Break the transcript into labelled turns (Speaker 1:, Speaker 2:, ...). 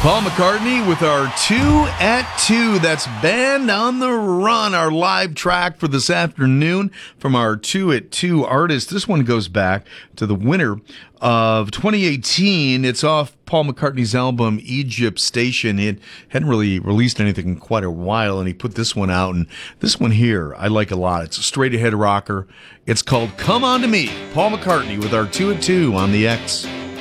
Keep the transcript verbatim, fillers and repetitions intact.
Speaker 1: Paul McCartney with our two at two. That's Band on the Run, our live track for this afternoon from our two at two artist. This one goes back to the winter of twenty eighteen. It's off Paul McCartney's album Egypt Station. It hadn't really released anything in quite a while, and he put this one out. And this one here I like a lot. It's a straight ahead rocker. It's called Come On To Me. Paul McCartney with our two at two on the X.